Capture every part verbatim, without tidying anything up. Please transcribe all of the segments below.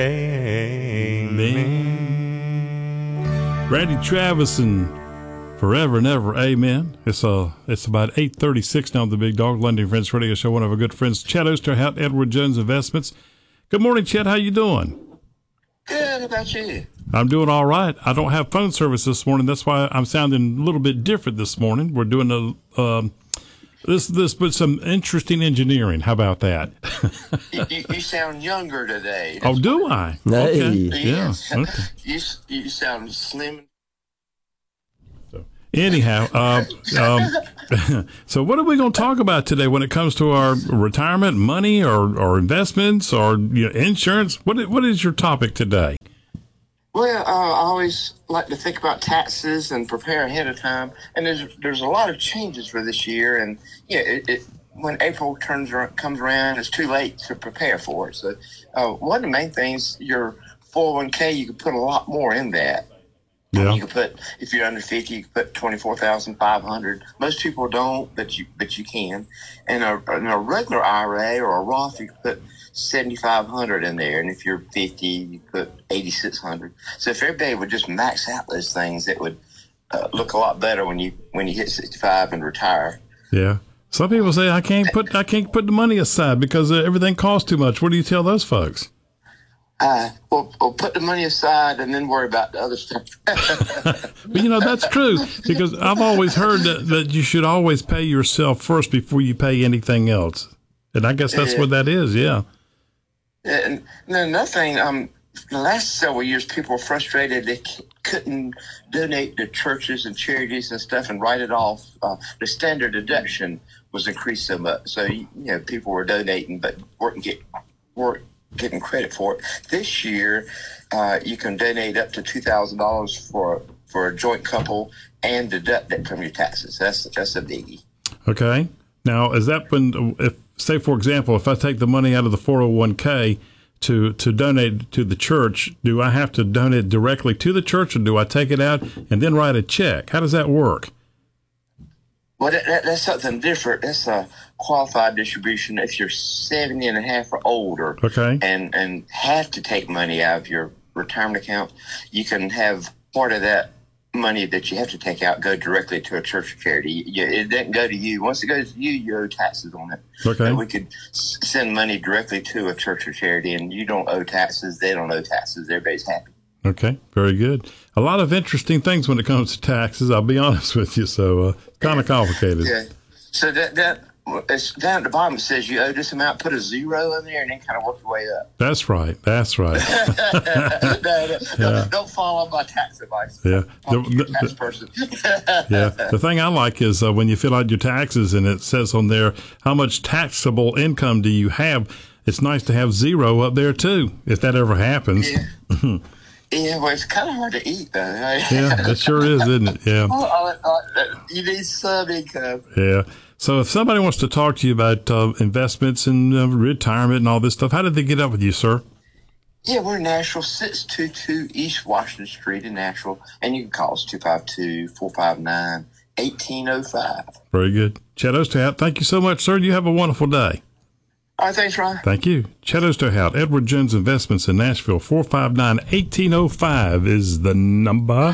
Amen. Randy Travis and Forever and Ever, amen. It's uh, it's about eight thirty-six now on the Big Dog London Friends Radio Show. One of our good friends, Chet Osterhout, Edward Jones Investments. Good morning, Chet. How you doing? Good. How about you? I'm doing all right. I don't have phone service this morning. That's why I'm sounding a little bit different this morning. We're doing a um, this this with some interesting engineering. How about that? you, you, you sound younger today. That's oh, do I? Hey. Okay. Yes. Yeah. Okay. You you sound slim. Anyhow, uh, um, so what are we going to talk about today when it comes to our retirement, money, or, or investments, or you know, insurance? What what is your topic today? Well, uh, I always like to think about taxes and prepare ahead of time. And there's there's a lot of changes for this year, and yeah, it, it, when April turns around, comes around, it's too late to prepare for it. So, uh, one of the main things, your four oh one k, you can put a lot more in that. Yeah. You can put, if you're under fifty, you can put twenty-four thousand five hundred. Most people don't, but you but you can. And a, in a regular I R A or a Roth, you can put seventy-five hundred in there. And if you're fifty, you put eighty-six hundred. So if everybody would just max out those things, it would uh, look a lot better when you when you hit sixty-five and retire. Yeah. Some people say I can't put I can't put the money aside because everything costs too much. What do you tell those folks? Uh, well, well, put the money aside and then worry about the other stuff. But, you know, that's true because I've always heard that, that you should always pay yourself first before you pay anything else. And I guess that's yeah. what that is, yeah. And then another thing, um, the last several years, people were frustrated they c- couldn't donate to churches and charities and stuff and write it off. Uh, the standard deduction was increased so much. So, you know, people were donating but weren't get, weren't getting credit for it. This year, uh, you can donate up to two thousand dollars for for a joint couple and deduct that from your taxes. That's that's a biggie. Okay. Now, is that when, if say, for example, if I take the money out of the four oh one k to, to donate to the church, do I have to donate directly to the church or do I take it out and then write a check? How does that work? Well, that, that, that's something different. That's a qualified distribution. If you're seventy and a half or older, okay, and, and have to take money out of your retirement account, you can have part of that money that you have to take out go directly to a church or charity. You, it doesn't go to you. Once it goes to you, you owe taxes on it. Okay. But we could s- send money directly to a church or charity, and you don't owe taxes. They don't owe taxes. Everybody's happy. Okay, very good. A lot of interesting things when it comes to taxes, I'll be honest with you, so uh, kind of complicated. Yeah. So that, that it's down at the bottom, it says you owe this amount, put a zero in there, and then kind of work your way up. That's right, that's right. no, no, Yeah. don't, don't follow my tax advice. Yeah. Talk The- to your the- tax person. Yeah, the thing I like is uh, when you fill out your taxes and it says on there, how much taxable income do you have? It's nice to have zero up there, too, if that ever happens. Yeah. Yeah, well, it's kind of hard to eat, though. Yeah, it sure is, isn't it? Yeah. Oh, oh, oh, you need some income. Yeah. So if somebody wants to talk to you about uh, investments and uh, retirement and all this stuff, how did they get up with you, sir? Yeah, we're in Nashville, six two two East Washington Street in Nashville, and you can call us two five two, four five nine, one eight zero five. Very good. Chet Osterhout, thank you so much, sir. You have a wonderful day. All right, thanks, Ron. Thank you. Chet Osterhout, Edward Jones Investments in Nashville, four five nine, one eight zero five is the number.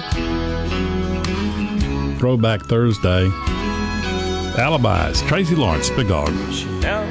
Throwback Thursday. Alibis. Tracy Lawrence, Big Dog.